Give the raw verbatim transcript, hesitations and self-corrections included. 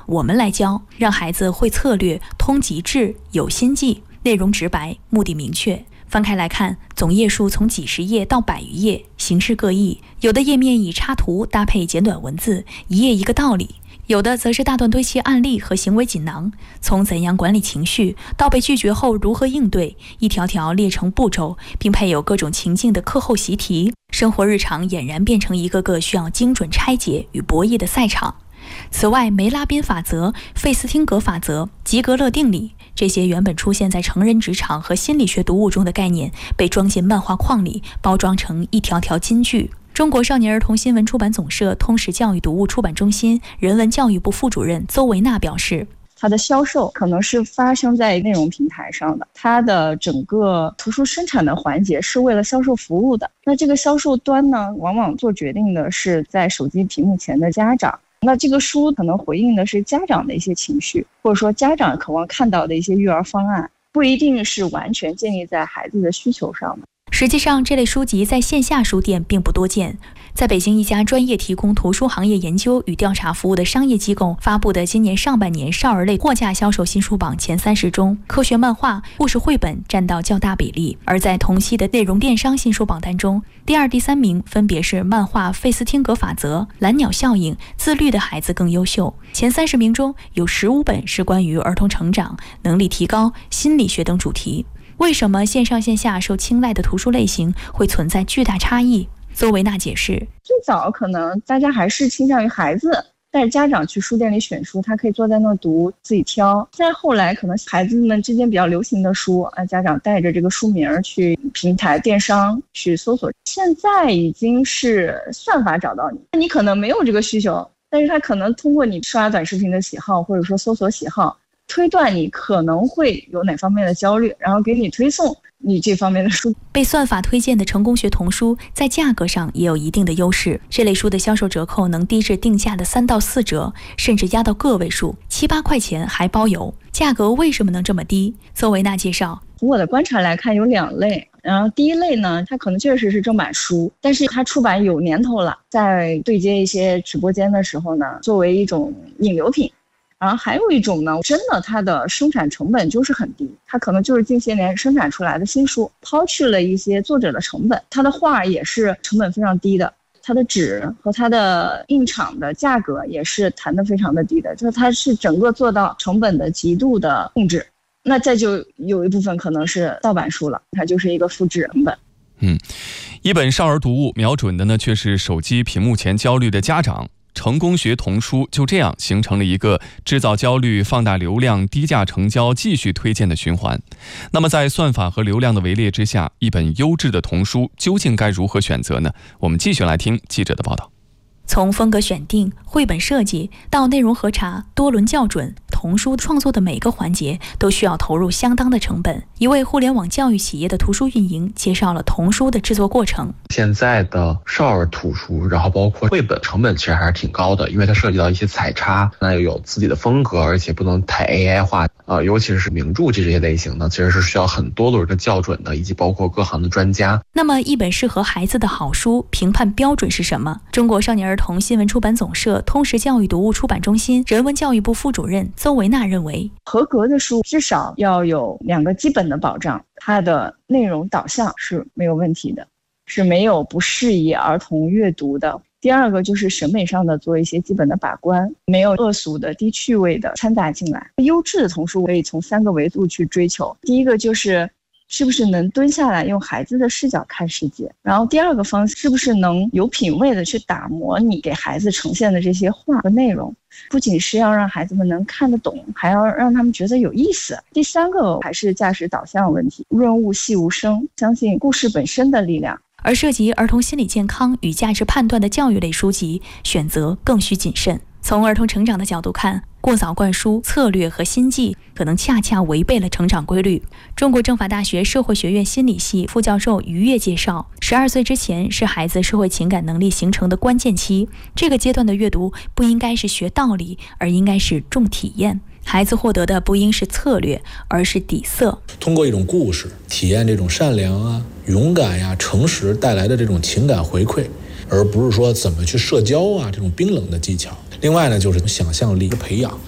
我们来教，让孩子会策略、通极致、有心计，内容直白，目的明确。翻开来看，总页数从几十页到百余页，形式各异，有的页面以插图搭配简短文字，一页一个道理，有的则是大段堆砌案例和行为锦囊，从怎样管理情绪到被拒绝后如何应对，一条条列成步骤，并配有各种情境的课后习题，生活日常俨然变成一个个需要精准拆解与博弈的赛场。此外，梅拉宾法则、费斯汀格法则、吉格勒定理，这些原本出现在成人职场和心理学读物中的概念，被装进漫画框里，包装成一条条金句。中国少年儿童新闻出版总社通识教育读物出版中心人文教育部副主任邹维娜表示， 它的销售可能是发生在内容平台上的，它的整个图书生产的环节是为了销售服务的。那这个销售端呢，往往做决定的是在手机屏幕前的家长。那这个书可能回应的是家长的一些情绪，或者说家长渴望看到的一些育儿方案，不一定是完全建立在孩子的需求上的。 实际上，这类书籍在线下书店并不多见。在北京一家专业提供图书行业研究与调查服务的商业机构发布的今年上半年少儿类货架销售新书榜前三十中，科学漫画、故事绘本占到较大比例。而在同期的内容电商新书榜单中，第二、第三名分别是漫画《费斯汀格法则》、蓝鸟效应、自律的孩子更优秀。前三十名中有十五本是关于儿童成长、能力提高、心理学等主题。为什么线上线下受青睐的图书类型会存在巨大差异？邹维娜解释， 最早可能大家还是倾向于孩子带着家长去书店里选书，他可以坐在那读自己挑。再后来可能孩子们之间比较流行的书，家长带着这个书名去平台电商去搜索。现在已经是算法找到你，你可能没有这个需求，但是他可能通过你刷短视频的喜好或者说搜索喜好，推断你可能会有哪方面的焦虑，然后给你推送你这方面的书。 被算法推荐的成功学童书在价格上也有一定的优势，这类书的销售折扣能低至定价的三到四折，甚至压到个位数，七八块钱还包邮。价格为什么能这么低？邹维娜介绍， 从我的观察来看有两类。然后第一类呢，它可能确实是正版书，但是它出版有年头了，在对接一些直播间的时候呢，作为一种引流品。然后还有一种呢，真的它的生产成本就是很低，它可能就是近些年生产出来的新书，抛去了一些作者的成本，它的画也是成本非常低的，它的纸和它的印厂的价格也是谈得非常的低的，就是它是整个做到成本的极度的控制。那再就有一部分可能是盗版书了，它就是一个复制成本。 嗯，一本少儿读物瞄准的呢却是手机屏幕前焦虑的家长。成功学童书就这样形成了一个制造焦虑、放大流量、低价成交、继续推荐的循环。那么在算法和流量的围猎之下，一本优质的童书究竟该如何选择呢？我们继续来听记者的报道。 从风格选定、绘本设计到内容核查、多轮校准，童书创作的每个环节都需要投入相当的成本。一位互联网教育企业的图书运营介绍了童书的制作过程。 现在的少儿图书，然后包括绘本，成本其实还是挺高的，因为它涉及到一些彩插，那又有自己的风格，而且不能太 A I 化啊、呃，尤其是名著这些类型呢，其实是需要很多轮的校准的，以及包括各行的专家。 那么，一本适合孩子的好书评判标准是什么？中国少年儿童新闻出版总社通识教育读物出版中心人文教育部副主任邹维娜认为， 合格的书至少要有两个基本的保障，它的内容导向是没有问题的，是没有不适宜儿童阅读的。第二个就是审美上的做一些基本的把关，没有恶俗的、低趣味的掺杂进来。优质的童书可以从三个维度去追求，第一个就是是不是能蹲下来用孩子的视角看世界，然后第二个方是不是能有品位的去打磨你给孩子呈现的这些话和内容，不仅是要让孩子们能看得懂，还要让他们觉得有意思。第三个还是价值导向问题，润物细无声，相信故事本身的力量。 而涉及儿童心理健康与价值判断的教育类书籍，选择更需谨慎。从儿童成长的角度看，过早灌输策略和心计，可能恰恰违背了成长规律。中国政法大学社会学院心理系副教授于越介绍，十二岁之前是孩子社会情感能力形成的关键期，这个阶段的阅读不应该是学道理，而应该是重体验。孩子获得的不应是策略，而是底色。 通过一种故事体验这种善良啊、勇敢呀、诚实带来的这种情感回馈，而不是说怎么去社交啊这种冰冷的技巧。另外呢，就是想象力的培养。